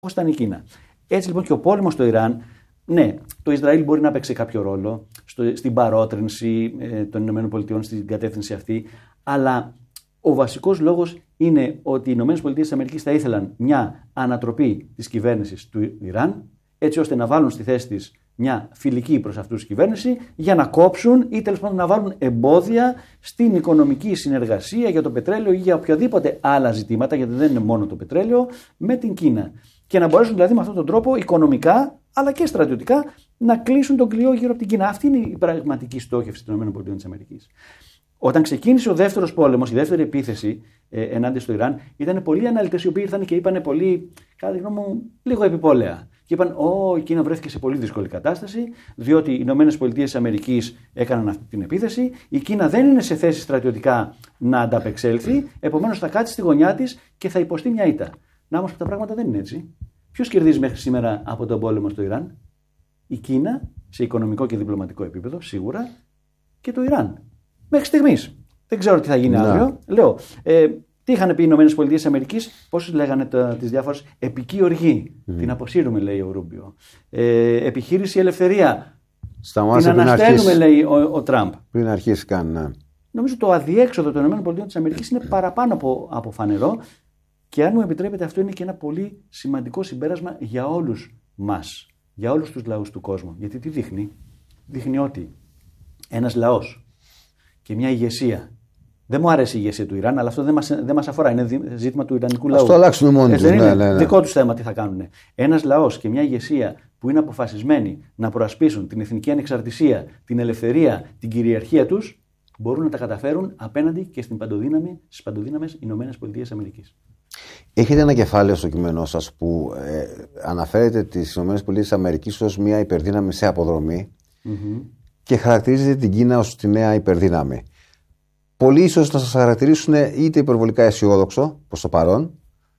ήταν η Κίνα. Έτσι λοιπόν και ο πόλεμος στο Ιράν, ναι, το Ισραήλ μπορεί να παίξει κάποιο ρόλο στην παρότρινση των ΗΠΑ στην κατεύθυνση αυτή, αλλά ο βασικός λόγος είναι ότι οι ΗΠΑ θα ήθελαν μια ανατροπή της κυβέρνησης του Ιράν, έτσι ώστε να βάλουν στη θέση της μια φιλική προς αυτούς τη κυβέρνηση, για να κόψουν ή τέλος πάντων να βάλουν εμπόδια στην οικονομική συνεργασία για το πετρέλαιο ή για οποιαδήποτε άλλα ζητήματα, γιατί δεν είναι μόνο το πετρέλαιο, με την Κίνα. Και να μπορέσουν δηλαδή με αυτόν τον τρόπο οικονομικά αλλά και στρατιωτικά να κλείσουν τον κλειό γύρω από την Κίνα. Αυτή είναι η πραγματική στόχευση των ΗΠΑ. Όταν ξεκίνησε ο δεύτερος πόλεμος, η δεύτερη επίθεση ενάντια στο Ιράν, ήταν πολλοί αναλυτές οι οποίοι ήρθαν και είπαν πολύ, κατά τη γνώμη μου, λίγο επιπόλαια. Και είπαν: η Κίνα βρέθηκε σε πολύ δύσκολη κατάσταση, διότι οι ΗΠΑ έκαναν αυτή την επίθεση. Η Κίνα δεν είναι σε θέση στρατιωτικά να ανταπεξέλθει, επομένως θα κάτσει στη γωνιά της και θα υποστεί μια ήττα. Να όμως τα πράγματα δεν είναι έτσι. Ποιος κερδίζει μέχρι σήμερα από τον πόλεμο στο Ιράν? Η Κίνα, σε οικονομικό και διπλωματικό επίπεδο, σίγουρα, και το Ιράν. Μέχρι στιγμής. Δεν ξέρω τι θα γίνει αύριο. Λέω, τι είχαν πει οι ΗΠΑ, πώς λέγανε τις διάφορες, επική οργή. Την αποσύρουμε, λέει ο Ρούμπιο. Επιχείρηση ελευθερία. Την αναστέλνουμε, λέει ο Τραμπ. Πριν αρχίσει καν, ναι. Νομίζω το αδιέξοδο των ΗΠΑ είναι παραπάνω από φανερό, και αν μου επιτρέπετε, αυτό είναι και ένα πολύ σημαντικό συμπέρασμα για όλους μας, για όλους τους λαούς του κόσμου. Γιατί τι δείχνει? Δείχνει ότι ένας λαός και μια ηγεσία. Δεν μου αρέσει η ηγεσία του Ιράν, αλλά αυτό δεν μας αφορά. Είναι ζήτημα του Ιρανικού λαού. Ας το αλλάξουμε μόνοι τους. Ναι. Δικό τους θέμα τι θα κάνουν. Ένας λαός και μια ηγεσία που είναι αποφασισμένοι να προασπίσουν την εθνική ανεξαρτησία, την ελευθερία, την κυριαρχία τους, μπορούν να τα καταφέρουν απέναντι και στις παντοδύναμες ΗΠΑ. Έχετε ένα κεφάλαιο στο κείμενό σας που αναφέρετε τις ΗΠΑ ως μια υπερδύναμη σε αποδρομή και χαρακτηρίζετε την Κίνα ως τη νέα υπερδύναμη. Πολλοί ίσως να σας χαρακτηρίσουν είτε υπερβολικά αισιόδοξο προς το παρόν,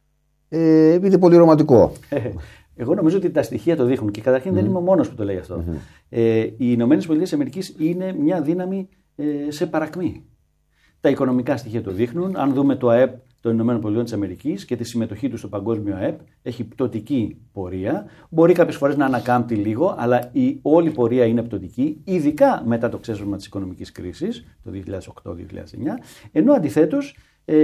είτε πολύ ρομαντικό. Εγώ νομίζω ότι τα στοιχεία το δείχνουν και καταρχήν δεν είμαι ο μόνος που το λέει αυτό. Οι ΗΠΑ είναι μια δύναμη σε παρακμή. Τα οικονομικά στοιχεία το δείχνουν. Αν δούμε το ΑΕΠ των ΗΠΑ και τη συμμετοχή του στο παγκόσμιο ΑΕΠ, έχει πτωτική πορεία. Μπορεί κάποιες φορές να ανακάμπτει λίγο, αλλά η όλη πορεία είναι πτωτική, ειδικά μετά το ξέσπασμα της οικονομικής κρίσης το 2008-2009. Ενώ αντιθέτως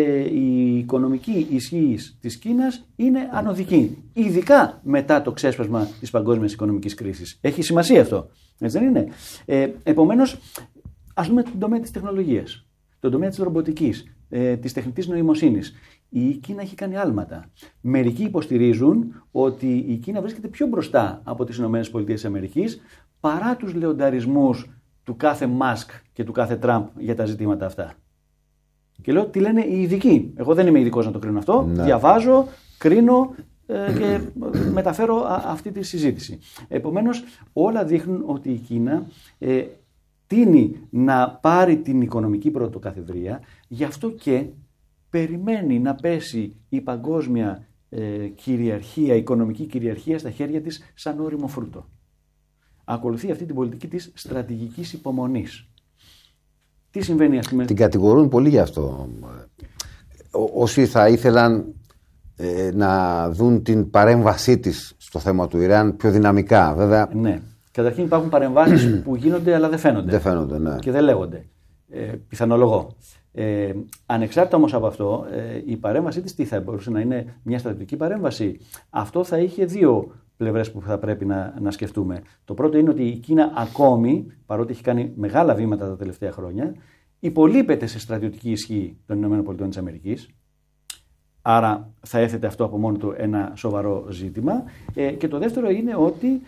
η οικονομική ισχύ της Κίνας είναι ανωδική, ειδικά μετά το ξέσπασμα της παγκόσμιας οικονομικής κρίσης. Έχει σημασία αυτό, έτσι δεν είναι? Επομένως, ας δούμε τον τομέα της τεχνολογίας, τον τομέα της ρομποτικής, της τεχνητής νοημοσύνης. Η Κίνα έχει κάνει άλματα. Μερικοί υποστηρίζουν ότι η Κίνα βρίσκεται πιο μπροστά από τις ΗΠΑ παρά τους λεονταρισμούς του κάθε Μάσκ και του κάθε Τραμπ για τα ζητήματα αυτά. Και λέω τι λένε οι ειδικοί. Εγώ δεν είμαι ειδικός να το κρίνω αυτό. Ναι. Διαβάζω, κρίνω και μεταφέρω αυτή τη συζήτηση. Επομένως, όλα δείχνουν ότι η Κίνα τείνει να πάρει την οικονομική πρωτοκαθεδρία, γι' αυτό και περιμένει να πέσει η παγκόσμια κυριαρχία, οικονομική κυριαρχία στα χέρια της σαν ώριμο φρούτο. Ακολουθεί αυτή την πολιτική της στρατηγικής υπομονής. Τι συμβαίνει, ας πούμε? Την κατηγορούν πολύ γι' αυτό. Όσοι θα ήθελαν να δουν την παρέμβασή της στο θέμα του Ιράν πιο δυναμικά, βέβαια. Ναι. Καταρχήν υπάρχουν παρεμβάσεις που γίνονται αλλά δεν φαίνονται. Δεν φαίνονται, ναι. Και δεν λέγονται. Πιθανολογώ. Ανεξάρτητα όμως από αυτό, η παρέμβασή της τι θα μπορούσε να είναι? Μια στρατιωτική παρέμβαση? Αυτό θα είχε δύο πλευρές που θα πρέπει να σκεφτούμε. Το πρώτο είναι ότι η Κίνα ακόμη, παρότι έχει κάνει μεγάλα βήματα τα τελευταία χρόνια, υπολείπεται σε στρατιωτική ισχύ των ΗΠΑ. Άρα θα έθετε αυτό από μόνο του ένα σοβαρό ζήτημα. Και το δεύτερο είναι ότι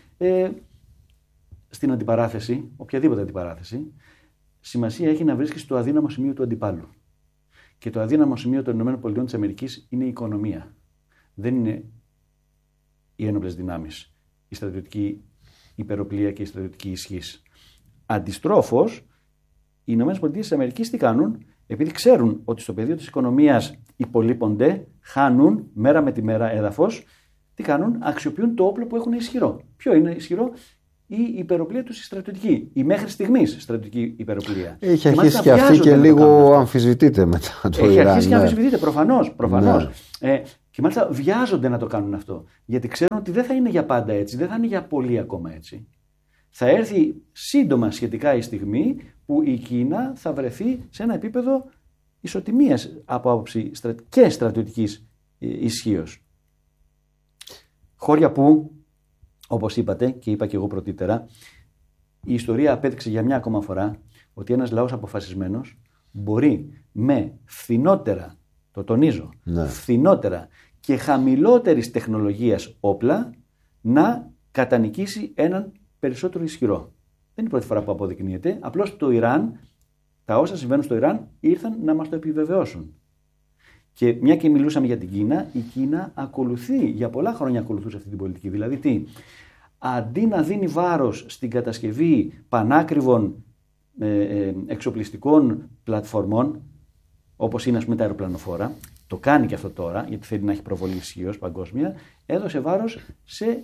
στην αντιπαράθεση, οποιαδήποτε αντιπαράθεση, σημασία έχει να βρίσκεις το αδύναμο σημείο του αντιπάλου. Και το αδύναμο σημείο των ΗΠΑ είναι η οικονομία. Δεν είναι οι ένοπλες δυνάμεις, η στρατιωτική υπεροπλία και η στρατιωτική ισχύς. Αντιστρόφως, οι ΗΠΑ τι κάνουν? Επειδή ξέρουν ότι στο πεδίο της οικονομίας υπολείπονται, χάνουν μέρα με τη μέρα έδαφος, τι κάνουν? Αξιοποιούν το όπλο που έχουν ισχυρό. Ποιο είναι ισχυρό? Η υπεροπλία τους η στρατιωτική, η μέχρι στιγμής στρατιωτική υπεροπλία. Έχει αρχίσει και αυτή και λίγο αμφισβητείται μετά το Ιράν. Έχει αρχίσει και αμφισβητείται, προφανώς. Ναι. Και μάλιστα βιάζονται να το κάνουν αυτό. Γιατί ξέρουν ότι δεν θα είναι για πάντα έτσι, δεν θα είναι για πολύ ακόμα έτσι. Θα έρθει σύντομα σχετικά η στιγμή που η Κίνα θα βρεθεί σε ένα επίπεδο ισοτιμίας από άποψη και στρατιωτικής ισχύως. Χώρια που, όπως είπατε και είπα και εγώ πρωτήτερα, η ιστορία απέδειξε για μια ακόμα φορά ότι ένας λαός αποφασισμένος μπορεί με φθηνότερα, το τονίζω, φθηνότερα και χαμηλότερης τεχνολογίας όπλα να κατανικήσει έναν περισσότερο ισχυρό. Δεν είναι η πρώτη φορά που αποδεικνύεται. Απλώς το Ιράν, τα όσα συμβαίνουν στο Ιράν ήρθαν να μας το επιβεβαιώσουν. Και μια και μιλούσαμε για την Κίνα, η Κίνα ακολουθεί, για πολλά χρόνια ακολουθούσε αυτή την πολιτική. Δηλαδή τι, αντί να δίνει βάρος στην κατασκευή πανάκριβων εξοπλιστικών πλατφορμών, όπως είναι ας πούμε τα αεροπλανοφόρα, το κάνει και αυτό τώρα, γιατί θέλει να έχει προβολή ισχύως παγκόσμια, έδωσε βάρος σε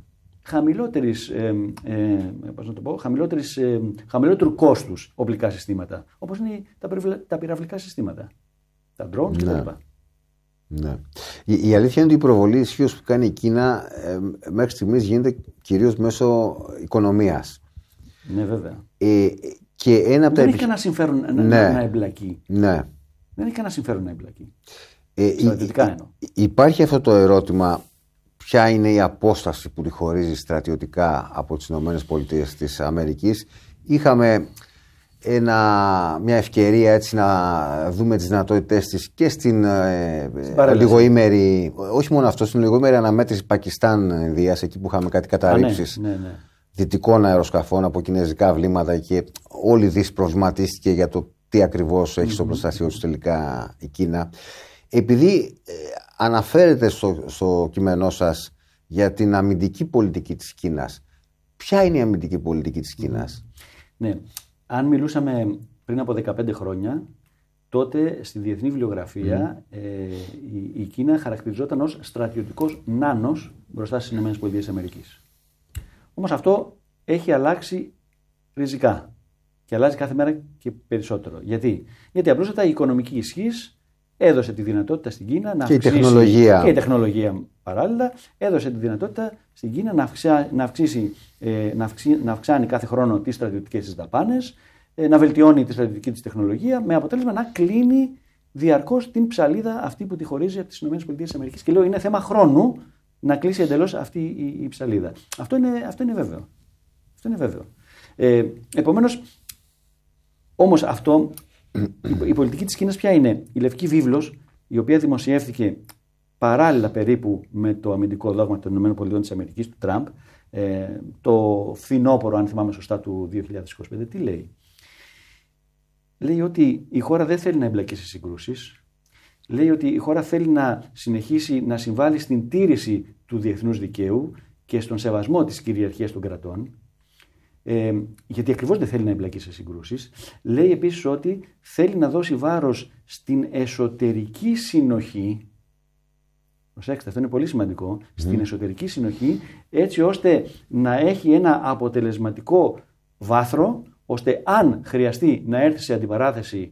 χαμηλότερου κόστους οπλικά συστήματα, όπως είναι τα πυραυλικά συστήματα, τα drones κτλ. Ναι. Η αλήθεια είναι ότι η προβολή ισχύως που κάνει η Κίνα μέχρι στιγμής γίνεται κυρίως μέσω οικονομίας. Ναι, βέβαια. Και ένα από δεν έχει κανένα συμφέρον να εμπλακεί. Ναι. Δεν έχει κανένα συμφέρον να εμπλακεί. Στρατιωτικά εννοώ. Υπάρχει αυτό το ερώτημα, ποια είναι η απόσταση που τη χωρίζει στρατιωτικά από τις ΗΠΑ. Είχαμε μια ευκαιρία έτσι να δούμε τις δυνατότητες της και στην λιγοήμερη, όχι μόνο αυτό, στην λιγοήμερη αναμέτρηση Πακιστάν-Ινδίας, εκεί που είχαμε κάτι καταρρήψεις δυτικών αεροσκαφών από κινέζικα βλήματα και όλη η Δύση προβληματίστηκε για το τι ακριβώς έχει στο προστασιό του τελικά η Κίνα. Επειδή αναφέρετε στο κείμενό σας για την αμυντική πολιτική της Κίνας, ποια είναι η αμυντική πολιτική της Κίνας? Ναι, αν μιλούσαμε πριν από 15 χρόνια, τότε στη διεθνή βιβλιογραφία η Κίνα χαρακτηριζόταν ως στρατιωτικός νάνος μπροστά στις ΗΠΑ. Όμως αυτό έχει αλλάξει ριζικά και αλλάζει κάθε μέρα και περισσότερο. Γιατί απλούστατα η οικονομική ισχύς έδωσε τη δυνατότητα στην Κίνα να αυξήσει. Και η τεχνολογία παράλληλα έδωσε τη δυνατότητα στην Κίνα να αυξάνει κάθε χρόνο τις στρατιωτικές της δαπάνες, να βελτιώνει τη στρατιωτική της τεχνολογία, με αποτέλεσμα να κλείνει διαρκώς την ψαλίδα αυτή που τη χωρίζει από τις ΗΠΑ. Και λέω είναι θέμα χρόνου να κλείσει εντελώς αυτή η ψαλίδα. Αυτό είναι βέβαιο. Επομένως, όμως αυτό, η πολιτική της Κίνας ποια είναι? Η Λευκή Βίβλος, η οποία δημοσιεύθηκε παράλληλα περίπου με το αμυντικό δόγμα των ΗΠΑ του Τραμπ, το φθινόπωρο, αν θυμάμαι σωστά, του 2025, τι λέει? Λέει ότι η χώρα δεν θέλει να εμπλακεί σε συγκρούσεις. Λέει ότι η χώρα θέλει να συνεχίσει να συμβάλλει στην τήρηση του διεθνούς δικαίου και στον σεβασμό της κυριαρχίας των κρατών. Γιατί ακριβώς δεν θέλει να εμπλακεί σε συγκρούσεις. Λέει επίσης ότι θέλει να δώσει βάρος στην εσωτερική συνοχή. Προσέξτε, αυτό είναι πολύ σημαντικό. Στην εσωτερική συνοχή, έτσι ώστε να έχει ένα αποτελεσματικό βάθρο, ώστε αν χρειαστεί να έρθει σε αντιπαράθεση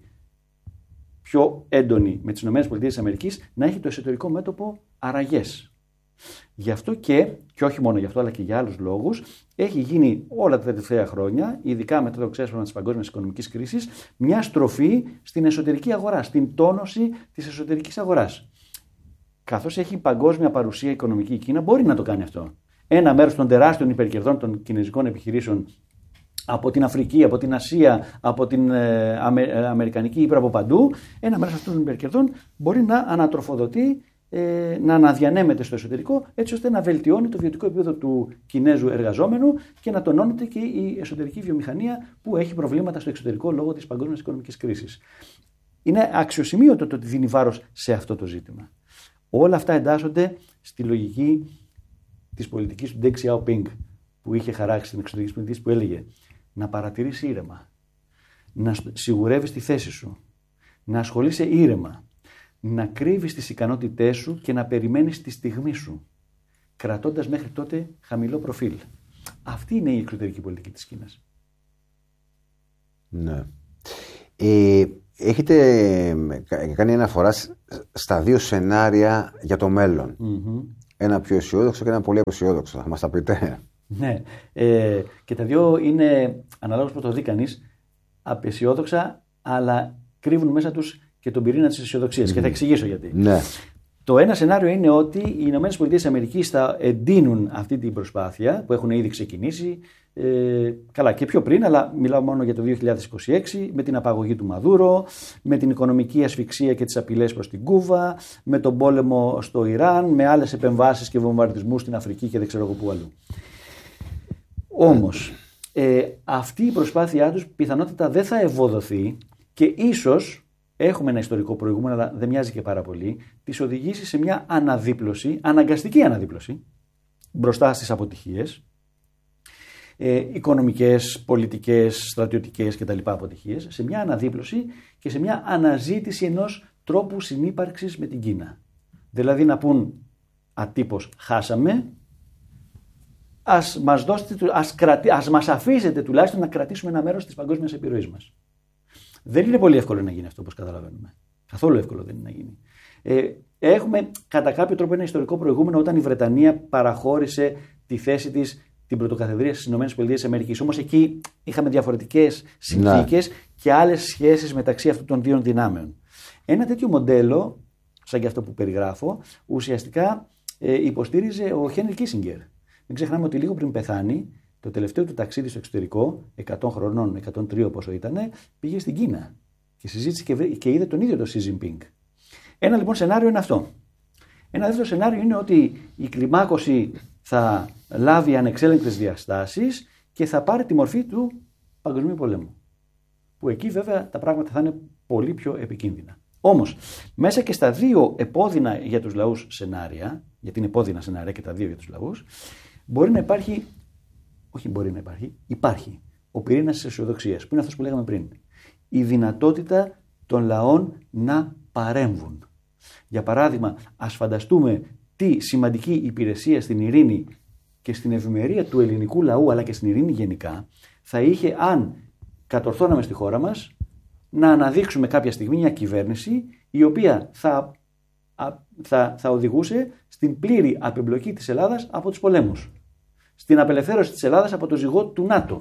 πιο έντονη με τις ΗΠΑ, να έχει το εσωτερικό μέτωπο αραγές. Γι' αυτό και όχι μόνο γι' αυτό, αλλά και για άλλους λόγους, έχει γίνει όλα τα τελευταία χρόνια, ειδικά μετά το ξέσπασμα της παγκόσμιας οικονομικής κρίσης, μια στροφή στην εσωτερική αγορά, στην τόνωση της εσωτερικής αγοράς. Καθώς έχει παγκόσμια παρουσία οικονομική η Κίνα, μπορεί να το κάνει αυτό. Ένα μέρος των τεράστιων υπερκερδών των κινέζικων επιχειρήσεων από την Αφρική, από την Ασία, από την Αμερικανική Ήπειρο, από παντού, ένα μέρος αυτών των υπερκερδών μπορεί να ανατροφοδοτεί, να αναδιανέμεται στο εσωτερικό, έτσι ώστε να βελτιώνει το βιωτικό επίπεδο του Κινέζου εργαζόμενου και να τονώνεται και η εσωτερική βιομηχανία που έχει προβλήματα στο εξωτερικό λόγω της παγκόσμιας οικονομικής κρίσης. Είναι αξιοσημείωτο το ότι δίνει βάρος σε αυτό το ζήτημα. Όλα αυτά εντάσσονται στη λογική της πολιτικής του Deng Xiaoping, που είχε χαράξει την εξωτερική πολιτική, που έλεγε να παρατηρείς ήρεμα, να σιγουρεύεις τη θέση σου, να ασχολείσαι ήρεμα, να κρύβεις τις ικανότητές σου και να περιμένεις τη στιγμή σου, κρατώντας μέχρι τότε χαμηλό προφίλ. Αυτή είναι η εξωτερική πολιτική της Κίνας. Ναι. έχετε κάνει αναφορά στα δύο σενάρια για το μέλλον. Ένα πιο αισιόδοξο και ένα πολύ απεσιόδοξο. Θα μας τα πείτε? Ναι. Και τα δύο είναι, αναλόγως που το δει κανείς, απεσιόδοξα, αλλά κρύβουν μέσα τους και τον πυρήνα της αισιοδοξίας. Και θα εξηγήσω γιατί. Ναι. Το ένα σενάριο είναι ότι οι ΗΠΑ θα εντείνουν αυτή την προσπάθεια που έχουν ήδη ξεκινήσει. Καλά και πιο πριν, αλλά μιλάω μόνο για το 2026, με την απαγωγή του Μαδούρο, με την οικονομική ασφυξία και τις απειλές προς την Κούβα, με τον πόλεμο στο Ιράν, με άλλες επεμβάσεις και βομβαρδισμούς στην Αφρική και δεν ξέρω εγώ πού αλλού. Όμως, αυτή η προσπάθειά τους πιθανότατα δεν θα ευοδοθεί και ίσως, έχουμε ένα ιστορικό προηγούμενο, αλλά δεν μοιάζει και πάρα πολύ, τις οδηγήσει σε μια αναδίπλωση, αναγκαστική αναδίπλωση, μπροστά στις αποτυχίες, οικονομικές, πολιτικές, στρατιωτικές κτλ. Αποτυχίες, σε μια αναδίπλωση και σε μια αναζήτηση ενός τρόπου συνύπαρξης με την Κίνα. Δηλαδή να πούν ατύπως χάσαμε, ας μας αφήσετε τουλάχιστον να κρατήσουμε ένα μέρος της παγκόσμιας επιρροής μας. Δεν είναι πολύ εύκολο να γίνει αυτό, όπως καταλαβαίνουμε. Καθόλου εύκολο δεν είναι να γίνει. Έχουμε κατά κάποιο τρόπο ένα ιστορικό προηγούμενο όταν η Βρετανία παραχώρησε τη θέση της, την πρωτοκαθεδρία στις ΗΠΑ. Όμως εκεί είχαμε διαφορετικές συνθήκες και άλλες σχέσεις μεταξύ αυτών των δύο δυνάμεων. Ένα τέτοιο μοντέλο, σαν και αυτό που περιγράφω, ουσιαστικά υποστήριζε ο Χένρι Κίσινγκερ. Μην ξεχνάμε ότι λίγο πριν πεθάνει, το τελευταίο του ταξίδι στο εξωτερικό, 100 χρονών, 103 πόσο ήταν, πήγε στην Κίνα και συζήτησε και είδε τον ίδιο τον Xi Jinping. Ένα λοιπόν σενάριο είναι αυτό. Ένα δεύτερο σενάριο είναι ότι η κλιμάκωση θα λάβει ανεξέλεγκτες διαστάσεις και θα πάρει τη μορφή του παγκοσμίου πολέμου. Που εκεί βέβαια τα πράγματα θα είναι πολύ πιο επικίνδυνα. Όμως, μέσα και στα δύο επώδυνα για τους λαούς σενάρια, γιατί είναι επώδυνα σενάρια και τα δύο για τους λαούς, υπάρχει ο πυρήνας της αισιοδοξίας, που είναι αυτός που λέγαμε πριν. Η δυνατότητα των λαών να παρέμβουν. Για παράδειγμα, ας φανταστούμε τι σημαντική υπηρεσία στην ειρήνη και στην ευημερία του ελληνικού λαού, αλλά και στην ειρήνη γενικά, θα είχε αν κατορθώναμε στη χώρα μας να αναδείξουμε κάποια στιγμή μια κυβέρνηση η οποία θα οδηγούσε στην πλήρη απεμπλοκή της Ελλάδας από τους πολέμους. Στην απελευθέρωση της Ελλάδας από το ζυγό του ΝΑΤΟ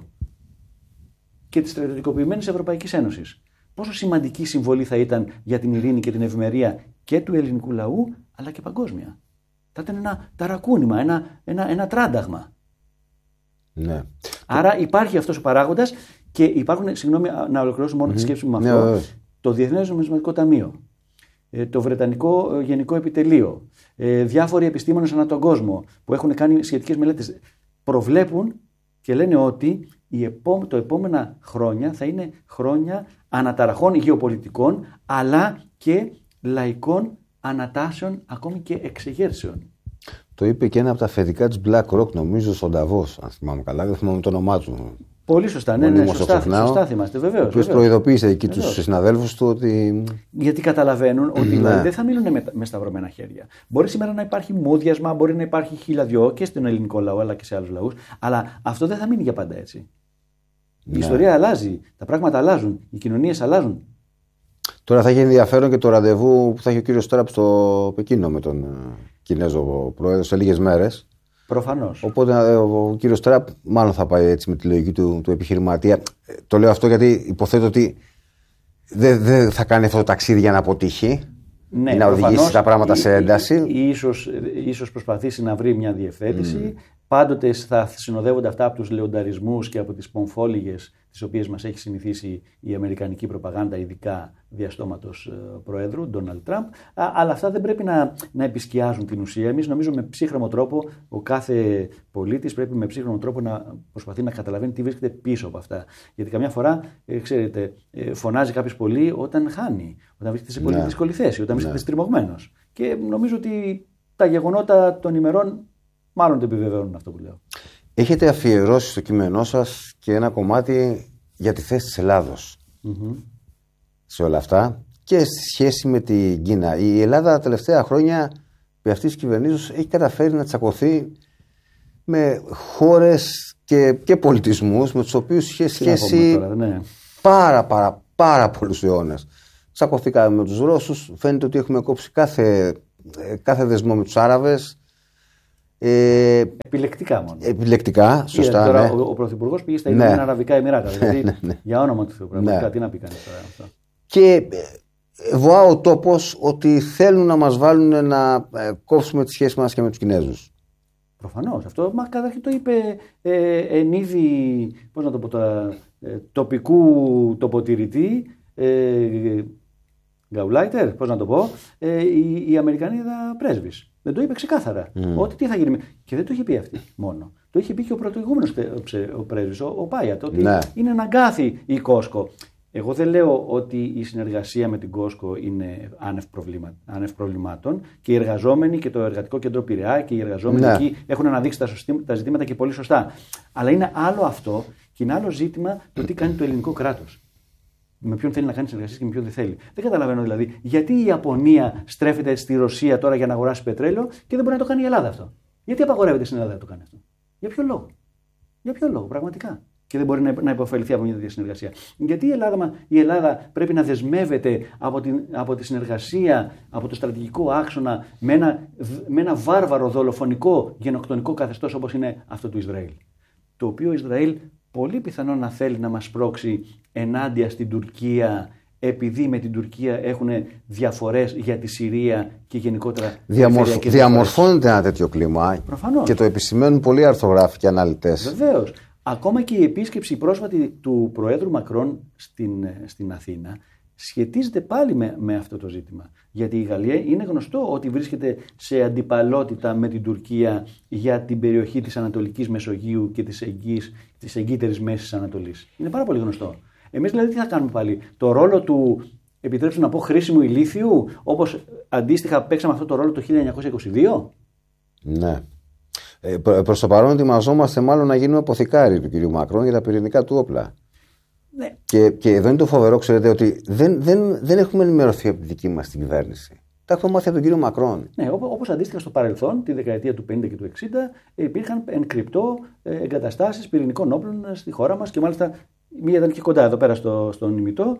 και της στρατιωτικοποιημένης Ευρωπαϊκής Ένωσης. Πόσο σημαντική συμβολή θα ήταν για την ειρήνη και την ευημερία και του ελληνικού λαού, αλλά και παγκόσμια. Θα ήταν ένα ταρακούνημα, ένα τράνταγμα. Ναι. Άρα υπάρχει αυτός ο παράγοντας και υπάρχουν, συγγνώμη να ολοκληρώσω μόνο τη σκέψη μου με αυτό, το Διεθνές Νομισματικό Ταμείο, το Βρετανικό Γενικό Επιτελείο, διάφοροι επιστήμονες ανά τον κόσμο που έχουν κάνει σχετικές μελέτες, προβλέπουν και λένε ότι τα επόμενα χρόνια θα είναι χρόνια αναταραχών γεωπολιτικών, αλλά και λαϊκών ανατάσεων, ακόμη και εξεγέρσεων. Το είπε και ένα από τα αφεντικά της BlackRock, νομίζω, στον Νταβός, αν θυμάμαι καλά, δεν θυμάμαι το όνομά του. Πολύ σωστά, ναι, σωστά θυμάστε, βεβαίως. Ο οποίος προειδοποίησε εκεί τους συναδέλφους του ότι. Γιατί καταλαβαίνουν ότι δεν θα μείνουν με σταυρωμένα χέρια. Μπορεί σήμερα να υπάρχει μούδιασμα, μπορεί να υπάρχει χίλια-δυο και στον ελληνικό λαό, αλλά και σε άλλους λαούς, αλλά αυτό δεν θα μείνει για πάντα έτσι. Η ιστορία αλλάζει, τα πράγματα αλλάζουν, οι κοινωνίες αλλάζουν. Τώρα θα έχει ενδιαφέρον και το ραντεβού που θα έχει ο κύριος Τραμπ στο Πεκίνο με τον Κινέζο πρόεδρο σε λίγες μέρες. Προφανώς. Οπότε ο κύριος Τραμπ μάλλον θα πάει έτσι με τη λογική του επιχειρηματία. Το λέω αυτό γιατί υποθέτω ότι δεν θα κάνει αυτό το ταξίδι για να αποτύχει. Ναι, να οδηγήσει τα πράγματα σε ένταση. Ίσως προσπαθήσει να βρει μια διευθέτηση. Πάντοτε θα συνοδεύονται αυτά από τους λεονταρισμούς και από τις πομφόλιγες τις οποίες μας έχει συνηθίσει η αμερικανική προπαγάνδα, ειδικά διαστόματος Προέδρου, Ντόναλντ Τραμπ. Αλλά αυτά δεν πρέπει να επισκιάζουν την ουσία. Εμείς νομίζω με ψύχρεμο τρόπο, ο κάθε πολίτης πρέπει με ψύχρεμο τρόπο να προσπαθεί να καταλαβαίνει τι βρίσκεται πίσω από αυτά. Γιατί καμιά φορά, ξέρετε, φωνάζει κάποιος πολύ όταν χάνει, όταν βρίσκεται σε πολύ δύσκολη θέση, όταν βρίσκεται στριμωγμένος. Και νομίζω ότι τα γεγονότα των ημερών μάλλον το επιβεβαιώνουν αυτό που λέω. Έχετε αφιερώσει στο κείμενό σας και ένα κομμάτι για τη θέση της Ελλάδος σε όλα αυτά και στη σχέση με την Κίνα. Η Ελλάδα τα τελευταία χρόνια με αυτής της κυβερνήσεως έχει καταφέρει να τσακωθεί με χώρες και πολιτισμούς με τους οποίους είχε σχέση πάρα πολλούς αιώνες. Τσακωθήκαμε με τους Ρώσους. Φαίνεται ότι έχουμε κόψει κάθε δεσμό με τους Άραβες. Επιλεκτικά μόνο. Επιλεκτικά, σωστά. Τώρα ναι. ο Πρωθυπουργός πήγε στα Ηνωμένα Αραβικά Εμιράτα. Δηλαδή, ναι. Για όνομα του Θεού, πραγματικά τι να πει κανείς τώρα αυτό. Και βοά ο τόπος ότι θέλουν να μας βάλουν να κόψουμε τις σχέσεις μας και με τους Κινέζους. Προφανώς. Αυτό, μα καταρχήν το είπε εν είδη, πώς να το πω τώρα, τοπικού τοποτηρητή, Γκαουλάιτερ, πώς να το πω, η Αμερικανίδα πρέσβης. Δεν το είπε ξεκάθαρα. Ότι τι θα γίνει. Και δεν το είχε πει αυτή μόνο. Το είχε πει και ο πρωτοηγούμενος πρέσβης, ο Πάιατ, ότι είναι αναγκάθη η Κόσκο. Εγώ δεν λέω ότι η συνεργασία με την Κόσκο είναι άνευ προβλημάτων και οι εργαζόμενοι και το Εργατικό Κέντρο Πειραιά και οι εργαζόμενοι εκεί έχουν αναδείξει τα ζητήματα και πολύ σωστά. Αλλά είναι άλλο αυτό και είναι άλλο ζήτημα το τι κάνει το ελληνικό κράτος. Με ποιον θέλει να κάνει συνεργασίες και με ποιον δεν θέλει. Δεν καταλαβαίνω δηλαδή γιατί η Ιαπωνία στρέφεται στη Ρωσία τώρα για να αγοράσει πετρέλαιο και δεν μπορεί να το κάνει η Ελλάδα αυτό. Γιατί απαγορεύεται στην Ελλάδα να το κάνει αυτό. Για ποιο λόγο. Για ποιο λόγο, πραγματικά. Και δεν μπορεί να υποφεληθεί από μια τέτοια συνεργασία. Γιατί η Ελλάδα πρέπει να δεσμεύεται από τη συνεργασία, από το στρατηγικό άξονα με ένα βάρβαρο δολοφονικό γενοκτονικό καθεστώς όπως είναι αυτό του Ισραήλ. Το οποίο Ισραήλ πολύ πιθανό να θέλει να μας πρόξει ενάντια στην Τουρκία, επειδή με την Τουρκία έχουν διαφορές για τη Συρία και γενικότερα. Διαμορφώνεται ένα τέτοιο κλίμα. Προφανώς. Και το επισημαίνουν πολλοί αρθογράφοι και αναλυτές. Βεβαίως. Ακόμα και η επίσκεψη πρόσφατη του Προέδρου Μακρόν στην Αθήνα σχετίζεται πάλι με αυτό το ζήτημα. Γιατί η Γαλλία είναι γνωστό ότι βρίσκεται σε αντιπαλότητα με την Τουρκία για την περιοχή της Ανατολικής Μεσογείου και της εγκύτερης Μέσης Ανατολής. Είναι πάρα πολύ γνωστό. Εμείς δηλαδή τι θα κάνουμε πάλι. Το ρόλο του, επιτρέψτε να πω, χρήσιμου ηλίθιου, όπως αντίστοιχα παίξαμε αυτό το ρόλο το 1922. Ναι. Προς το παρόν ετοιμαζόμαστε μάλλον να γίνουμε αποθηκάροι του κ. Μακρόν για τα πυρηνικά του όπλα. Ναι. Και εδώ είναι το φοβερό, ξέρετε, ότι δεν έχουμε ενημερωθεί από τη δική μας την κυβέρνηση. Τα έχουμε μάθει από τον κ. Μακρόν. Ναι, όπως αντίστοιχα στο παρελθόν, τη δεκαετία του 50 και του 60, υπήρχαν εν κρυπτό εγκαταστάσεις πυρηνικών όπλων στη χώρα μας και μάλιστα μία ήταν και κοντά εδώ πέρα στον ημιτό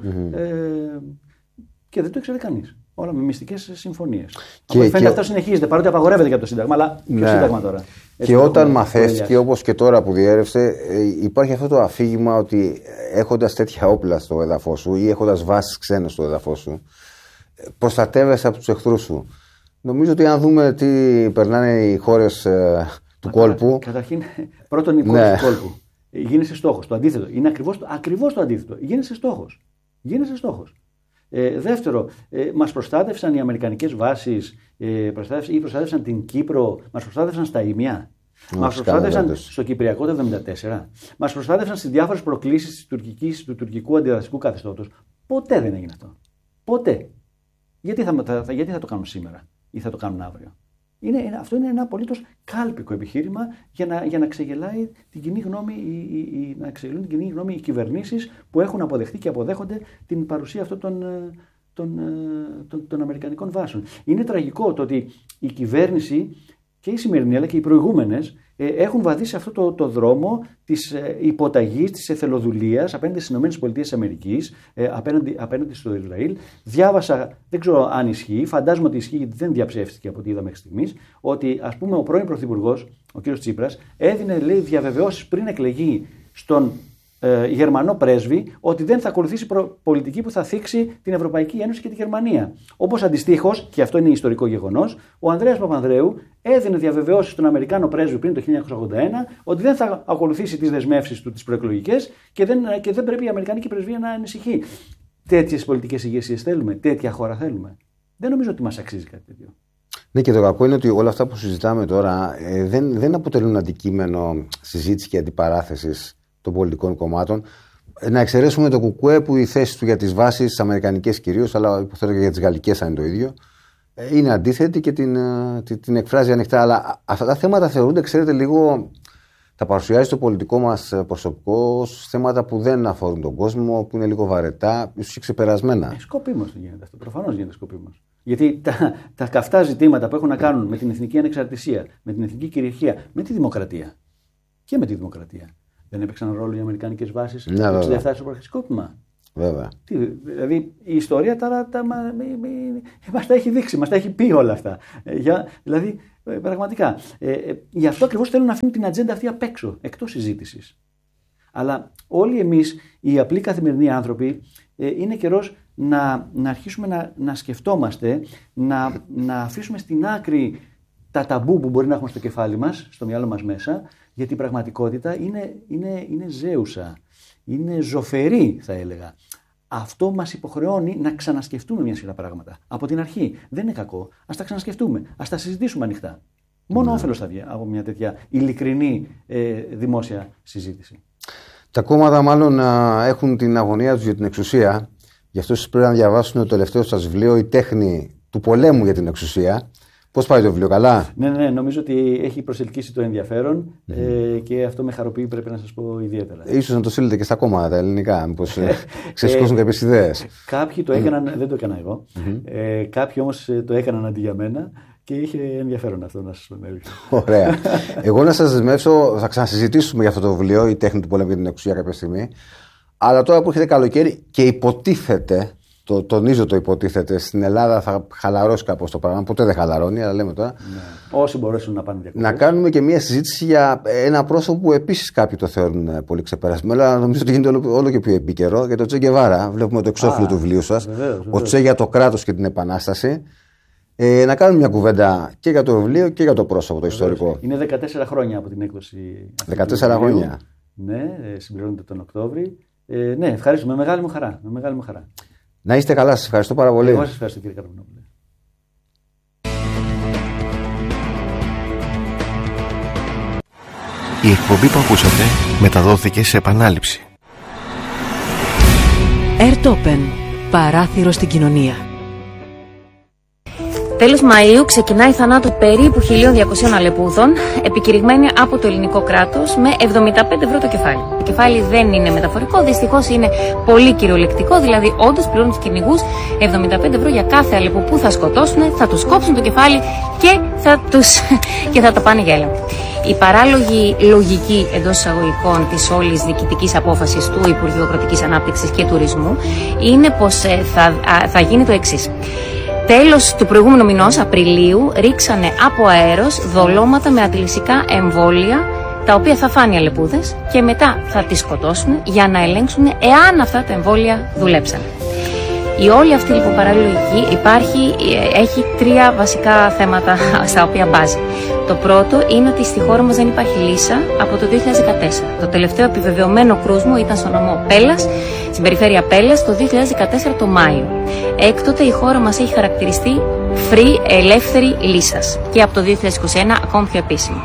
και δεν το ήξερε κανείς. Όλα με μυστικές συμφωνίες. Φαίνεται αυτό συνεχίζεται, παρότι απαγορεύεται και από το Σύνταγμα, αλλά ποιο Σύνταγμα τώρα. Και όταν μαθαίθηκε, όπως και τώρα που διέρευσε, υπάρχει αυτό το αφήγημα ότι έχοντας τέτοια όπλα στο έδαφος σου ή έχοντας βάσεις ξένες στο έδαφος σου, προστατεύεσαι από τους εχθρούς σου. Νομίζω ότι αν δούμε τι περνάνε οι χώρες του κόλπου. Καταρχήν, πρώτον οι χώρες του κόλπου. Γίνεσαι στόχος. Το αντίθετο. Είναι ακριβώς το αντίθετο. Γίνεσαι στόχος. Δεύτερο, μας προστάτευσαν οι αμερικανικές βάσεις ή προστάτευσαν την Κύπρο, μας προστάτευσαν στα Ήμια, μας προστάτευσαν στο Κυπριακό το 1974, μας προστάτευσαν στις διάφορες προκλήσεις του τουρκικού αντιδραστικού καθεστώτος. Ποτέ δεν έγινε αυτό. Ποτέ. Γιατί θα το κάνουν σήμερα ή θα το κάνουν αύριο. Αυτό είναι ένα απολύτως κάλπικο επιχείρημα για να ξεγελάει την κοινή γνώμη, να ξεγελούν την κοινή γνώμη οι κυβερνήσεις που έχουν αποδεχτεί και αποδέχονται την παρουσία αυτών των αμερικανικών βάσεων. Είναι τραγικό το ότι η κυβέρνηση και η σημερινή αλλά και οι προηγούμενες έχουν βαδίσει αυτό το δρόμο της υποταγής, της εθελοδουλείας απέναντι στις ΗΠΑ, απέναντι στο Ισραήλ. Διάβασα, δεν ξέρω αν ισχύει, φαντάζομαι ότι ισχύει γιατί δεν διαψεύστηκε από ό,τι είδα μέχρι στιγμής, ότι ας πούμε ο πρώην Πρωθυπουργός, ο κ. Τσίπρας, έδινε διαβεβαιώσεις πριν εκλεγεί στον Γερμανό πρέσβη ότι δεν θα ακολουθήσει πολιτική που θα θίξει την Ευρωπαϊκή Ένωση και τη Γερμανία. Όπως αντιστοίχως, και αυτό είναι ιστορικό γεγονός, ο Ανδρέας Παπανδρέου έδινε διαβεβαιώσεις στον Αμερικάνο πρέσβη πριν το 1981 ότι δεν θα ακολουθήσει τις δεσμεύσεις του τις προεκλογικές και δεν πρέπει η Αμερικανική πρεσβεία να ανησυχεί. Τέτοιες πολιτικές ηγεσίες θέλουμε, τέτοια χώρα θέλουμε. Δεν νομίζω ότι μας αξίζει κάτι τέτοιο. Ναι, και το κακό είναι ότι όλα αυτά που συζητάμε τώρα δεν αποτελούν αντικείμενο συζήτηση και αντιπαράθεσης των πολιτικών κομμάτων. Να εξαιρέσουμε το ΚΚΕ που η θέση του για τις βάσεις, τις αμερικανικές κυρίως, αλλά υποθέτω και για τις γαλλικές αν είναι το ίδιο, είναι αντίθετη και την εκφράζει ανοιχτά. Αλλά αυτά τα θέματα θεωρούνται, ξέρετε, λίγο. Τα παρουσιάζει το πολιτικό μας προσωπικό ως θέματα που δεν αφορούν τον κόσμο, που είναι λίγο βαρετά, ίσως και ξεπερασμένα. Σκοπίμως το γίνεται αυτό. Προφανώς γίνεται σκοπίμως. Γιατί τα καυτά ζητήματα που έχουν να κάνουν με την εθνική ανεξαρτησία, με την εθνική κυριαρχία, με τη δημοκρατία και με τη δημοκρατία. Δεν έπαιξαν ρόλο οι αμερικανικές βάσεις το 1967 στο πραξικόπημα. Βέβαια. Δηλαδή η ιστορία μας τα έχει δείξει, μας τα έχει πει όλα αυτά. Δηλαδή πραγματικά. Γι' αυτό ακριβώς θέλουν να αφήνουν την ατζέντα αυτή απ' έξω, εκτός συζήτησης. Αλλά όλοι εμείς, οι απλοί καθημερινοί άνθρωποι, είναι καιρός να αρχίσουμε να σκεφτόμαστε, να αφήσουμε στην άκρη τα ταμπού που μπορεί να έχουμε στο κεφάλι μας, στο μυαλό μας μέσα, γιατί η πραγματικότητα είναι ζέουσα, είναι ζωφερή θα έλεγα. Αυτό μας υποχρεώνει να ξανασκεφτούμε μια σειρά πράγματα. Από την αρχή. Δεν είναι κακό. Ας τα ξανασκεφτούμε. Ας τα συζητήσουμε ανοιχτά. Μόνο όφελος θα βγει από μια τέτοια ειλικρινή δημόσια συζήτηση. Τα κόμματα μάλλον έχουν την αγωνία τους για την εξουσία. Γι' αυτό σας πρέπει να διαβάσουν το τελευταίο σας βιβλίο, «Η τέχνη του πολέμου για την εξουσία». Πώς πάει το βιβλίο, καλά? Ναι, νομίζω ότι έχει προσελκύσει το ενδιαφέρον και αυτό με χαροποιεί, πρέπει να σας πω ιδιαίτερα. Ίσως να το στείλετε και στα κόμματα τα ελληνικά, μήπως ξεσηκώσουν κάποιες ιδέες. Κάποιοι το έκαναν, δεν το έκανα εγώ. Κάποιοι όμως το έκαναν αντί για μένα και είχε ενδιαφέρον αυτό να σας πω. Ωραία. Εγώ να σας δεσμεύσω, θα ξανασυζητήσουμε για αυτό το βιβλίο, «Η τέχνη του πολέμου για την εξουσία» κάποια στιγμή. Αλλά τώρα που έρχεται καλοκαίρι και υποτίθεται. Τονίζω το υποτίθεται. Στην Ελλάδα θα χαλαρώσει κάπως το πράγμα. Ποτέ δεν χαλαρώνει, αλλά λέμε τώρα. Ναι. Όσοι μπορέσουν να πάνε διακοπές. Να κάνουμε και μια συζήτηση για ένα πρόσωπο που επίσης κάποιοι το θεωρούν πολύ ξεπερασμένο, αλλά νομίζω ότι γίνεται όλο και πιο επίκαιρο. Για το Τσε Γκεβάρα. Βλέπουμε το εξώφυλλο του βιβλίου σας. Ο Τσε για το κράτος και την επανάσταση. Να κάνουμε μια κουβέντα και για το βιβλίο και για το πρόσωπο, το ιστορικό. Είναι 14 χρόνια από την έκδοση. 14 χρόνια. Ναι, συμπληρώνεται τον Οκτώβρη. Ναι, ευχαριστώ. Με μεγάλη μου χαρά. Να είστε καλά, σας ευχαριστώ πάρα πολύ. Εγώ σας ευχαριστώ, κύριε Καρπινόπουλε. Η εκπομπή που ακούσατε μεταδόθηκε σε επανάληψη. Airtopen, παράθυρο στην κοινωνία. Τέλος Μαΐου ξεκινάει η θανάτου περίπου 1.200 Αλεπούδων, επικηρυγμένη από το ελληνικό κράτος με 75 ευρώ το κεφάλι. Το κεφάλι δεν είναι μεταφορικό, δυστυχώς είναι πολύ κυριολεκτικό, δηλαδή όντως πληρώνουν τους κυνηγούς 75 ευρώ για κάθε αλεπού που θα σκοτώσουν, θα τους κόψουν το κεφάλι και θα τα πάνε για έλεγχο. Η παράλογη λογική εντός εισαγωγικών της όλης διοικητικής απόφασης του Υπουργείου Κρατικής Ανάπτυξης και Τουρισμού είναι πως θα γίνει το εξής. Τέλος του προηγούμενου μηνός, Απριλίου, ρίξανε από αέρος δολώματα με αντιλυσικά εμβόλια, τα οποία θα φάνε οι αλεπούδες και μετά θα τις σκοτώσουν για να ελέγξουν εάν αυτά τα εμβόλια δουλέψαν. Η όλη αυτή λοιπόν παραλογική έχει τρία βασικά θέματα στα οποία μπάζει. Το πρώτο είναι ότι στη χώρα μας δεν υπάρχει λύσα από το 2014. Το τελευταίο επιβεβαιωμένο κρούσμα ήταν στο νομό Πέλλας, στην περιφέρεια Πέλλας, το 2014 το Μάιο. Έκτοτε η χώρα μας έχει χαρακτηριστεί free, ελεύθερη λύσας και από το 2021 ακόμη πιο επίσημη.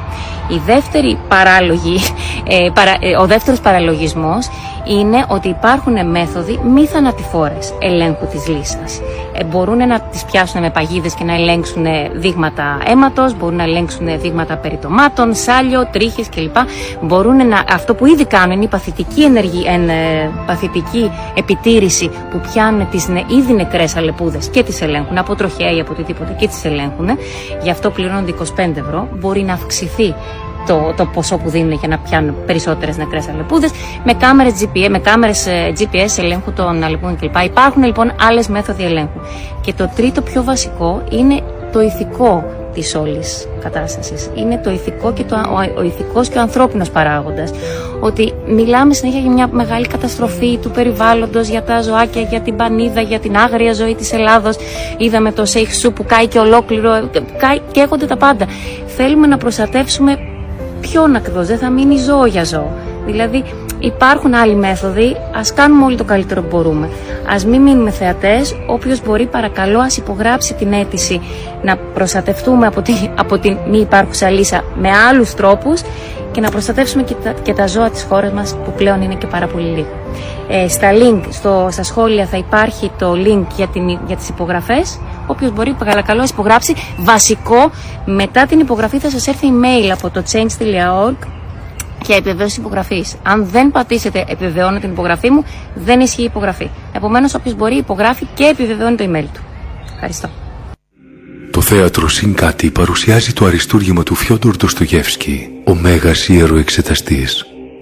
Ο δεύτερος παραλογισμός είναι ότι υπάρχουν μέθοδοι μη θανατηφόρες ελέγχου της λύσας. Μπορούν να τις πιάσουν με παγίδες και να ελέγξουν δείγματα αίματος, μπορούν να ελέγξουν δείγματα περιτομάτων, σάλιο, τρίχες κλπ. Αυτό που ήδη κάνουν είναι η παθητική επιτήρηση που πιάνουν τις ήδη νεκρές αλεπούδες και τις ελέγχουν από τροχέα ή από οτιδήποτε και τις ελέγχουν. Γι' αυτό πληρώνονται 25 ευρώ. Μπορεί να αυξηθεί το ποσό που δίνουν για να πιάνουν περισσότερες νεκρές αλεπούδες με κάμερες GPS ελέγχου των αλεπούδων κλπ. Υπάρχουν λοιπόν άλλες μέθοδοι ελέγχου. Και το τρίτο πιο βασικό είναι το ηθικό της όλης κατάστασης. Είναι το ηθικό και ο ηθικός και ο ανθρώπινος παράγοντας. Ότι μιλάμε συνέχεια για μια μεγάλη καταστροφή του περιβάλλοντος, για τα ζωάκια, για την πανίδα, για την άγρια ζωή της Ελλάδος. Είδαμε το Σέιχ Σου που κάει και ολόκληρο, καίγονται τα πάντα. Θέλουμε να προστατεύσουμε ποιον ακριβώς, δεν θα μείνει ζώο για ζώο. Δηλαδή υπάρχουν άλλοι μέθοδοι, ας κάνουμε όλοι το καλύτερο που μπορούμε. Ας μην μείνουμε θεατές, όποιος μπορεί παρακαλώ ας υπογράψει την αίτηση να προστατευτούμε από την μη υπάρχουσα λύσα με άλλους τρόπους και να προστατεύσουμε και τα ζώα της χώρας μας που πλέον είναι και πάρα πολύ λίγο. Στα σχόλια θα υπάρχει το link για τις υπογραφές. Όποιος μπορεί παρακαλώ υπογράψει. Βασικό, μετά την υπογραφή θα σας έρθει email από το change.org για επιβεβαίωση υπογραφής. Αν δεν πατήσετε επιβεβαιώνω την υπογραφή μου, δεν ισχύει η υπογραφή. Επομένως, όποιος μπορεί υπογράφει και επιβεβαιώνει το email του. Ευχαριστώ. Το θέατρο Συνκάτι παρουσιάζει το αριστούργημα του Φιόντορ Ντοστογεύσκι, ο Μέγας Ιεροεξεταστής. Το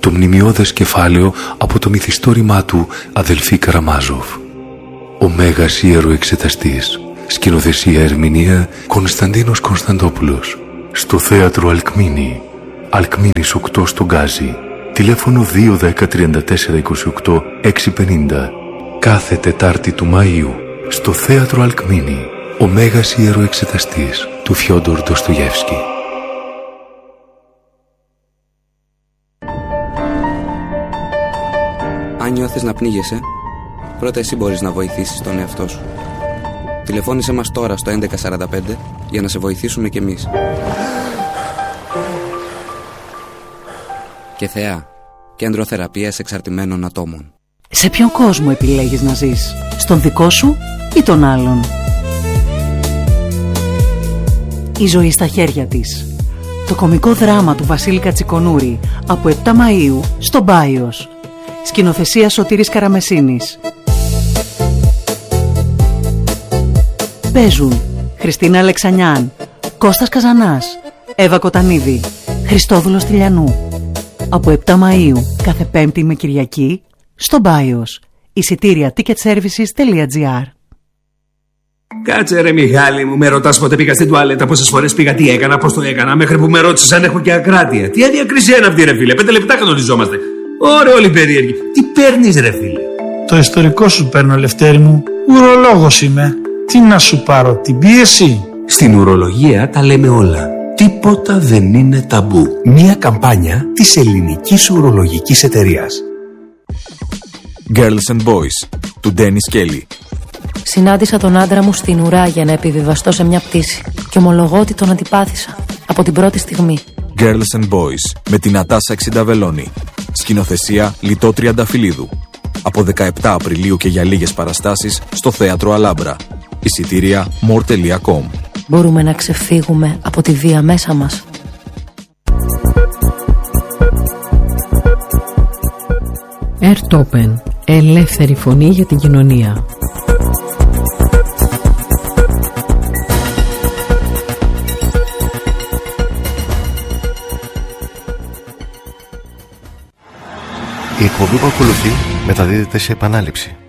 το μνημιώδες κεφάλαιο από το μυθιστόρημά του «Αδελφοί Καραμάζοφ». Ο Μέγας Ιεροεξεταστής. Σκηνοθεσία ερμηνεία Κωνσταντίνος Κωνσταντόπουλος. Στο θέατρο Αλκμίνη. Αλκμίνης 8 στο Γκάζι. Τηλέφωνο 210-3428-650. Κάθε Τετάρτη του Μαΐου. Στο θέατρο Αλκμίνη. Ο Μέγας Ιεροεξεταστής του Φιόντορ Ντοστογεύσκη. Αν νιώθεις να πνίγεσαι, πρώτα εσύ μπορείς να βοηθήσεις τον εαυτό σου. Τηλεφώνησέ μας τώρα στο 1145 για να σε βοηθήσουμε κι εμείς. Και Θεά, κέντρο θεραπείας εξαρτημένων ατόμων. Σε ποιον κόσμο επιλέγεις να ζεις? Στον δικό σου ή τον άλλον? Η ζωή στα χέρια της. Το κωμικό δράμα του Βασίλη Κατσικονούρη από 7 Μαΐου στο Μπάιος. Σκηνοθεσία Σωτήρης Καραμεσίνης. Παίζουν Χριστίνα Αλεξανιάν, Κώστας Καζανάς, Εύα Κοτανίδη, Χριστόδουλος Τηλιανού. Από 7 Μαΐου κάθε Πέμπτη με Κυριακή στο Μπάιος. Εισιτήρια ticketservices.gr. Κάτσε ρε Μιχάλη μου, με ρωτάς πότε πήγα στην τουαλέτα, πόσες φορές πήγα, τι έκανα, πώς το έκανα, μέχρι που με ρώτησες αν έχω και ακράτεια. Τι αδιακρισία είναι αυτή ρε φίλε, 5 λεπτά κανονιζόμαστε. Ωραία όλοι περίεργοι. Τι παίρνεις ρε φίλε? Το ιστορικό σου παίρνω, Λευτέρη μου. Ουρολόγος είμαι. Τι να σου πάρω, την πίεση? Στην ουρολογία τα λέμε όλα. Τίποτα δεν είναι ταμπού. Μια καμπάνια της ελληνικής ουρολογικής εταιρείας. Girls and Boys του Dennis Kelly. Συνάντησα τον άντρα μου στην ουρά για να επιβιβαστώ σε μια πτήση και ομολογώ ότι τον αντιπάθησα από την πρώτη στιγμή. Girls and Boys με την Νατάσα Εξινταβελώνη. Σκηνοθεσία Λιτό Τριανταφυλλίδου. Από 17 Απριλίου και για λίγες παραστάσεις στο θέατρο Αλάμπρα. Εισιτήρια more.com. Μπορούμε να ξεφύγουμε από τη βία μέσα μας? Ερτόπεν. Ελεύθερη φωνή για την κοινωνία. Η εκπομπή που ακολουθεί μεταδίδεται σε επανάληψη.